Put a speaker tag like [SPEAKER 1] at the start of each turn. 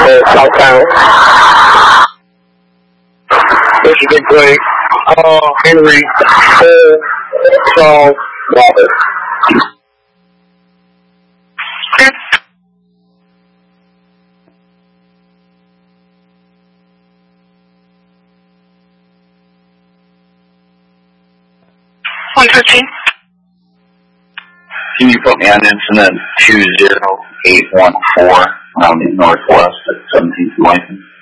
[SPEAKER 1] Southtown. This is a big play. Henry, Charles, Robert.
[SPEAKER 2] Can you put me on incident 20814 on the northwest at 17th Lincoln?